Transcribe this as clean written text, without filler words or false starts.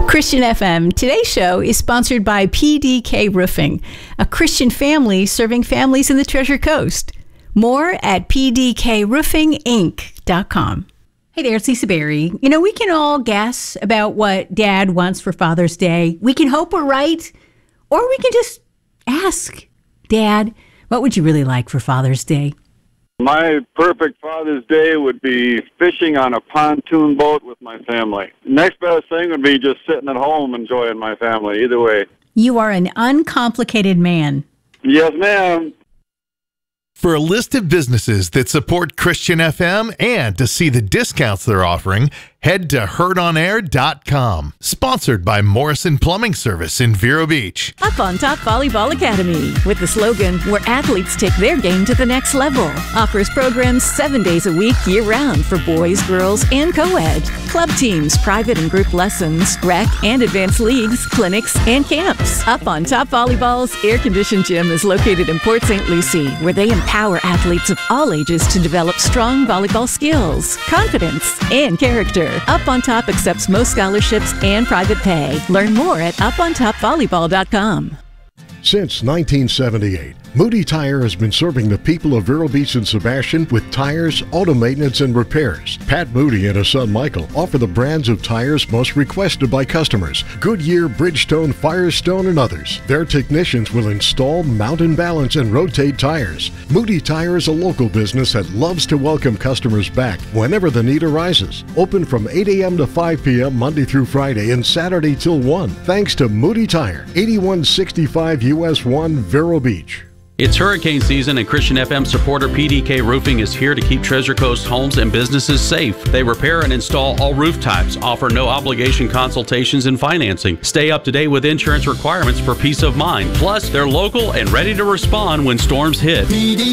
Christian FM. Today's show is sponsored by PDK Roofing, a Christian family serving families in the Treasure Coast. More at pdkroofinginc.com. Hey there, it's Lisa Berry. You know, we can all guess about what Dad wants for Father's Day. We can hope we're right, or we can just ask, Dad, what would you really like for Father's Day? My perfect Father's Day would be fishing on a pontoon boat with my family. Next best thing would be just sitting at home enjoying my family, either way. You are an uncomplicated man. Yes, ma'am. For a list of businesses that support Christian FM and to see the discounts they're offering, head to heardonair.com. Sponsored by Morrison Plumbing Service in Vero Beach. Up on Top Volleyball Academy with the slogan, where athletes take their game to the next level. Offers programs 7 days a week, year-round for boys, girls, and co-ed. Club teams, private and group lessons, rec and advanced leagues, clinics, and camps. Up on Top Volleyball's air-conditioned gym is located in Port St. Lucie, where they empower athletes of all ages to develop strong volleyball skills, confidence, and character. Up on Top accepts most scholarships and private pay. Learn more at upontopvolleyball.com. Since 1978, Moody Tire has been serving the people of Vero Beach and Sebastian with tires, auto maintenance, and repairs. Pat Moody and his son Michael offer the brands of tires most requested by customers: Goodyear, Bridgestone, Firestone, and others. Their technicians will install, mount and balance, and rotate tires. Moody Tire is a local business that loves to welcome customers back whenever the need arises. Open from 8 a.m. to 5 p.m. Monday through Friday and Saturday till 1. Thanks to Moody Tire, 8165 US 1, Vero Beach. It's hurricane season, and Christian FM supporter PDK Roofing is here to keep Treasure Coast homes and businesses safe. They repair and install all roof types, offer no obligation consultations and financing. Stay up to date with insurance requirements for peace of mind. Plus, they're local and ready to respond when storms hit.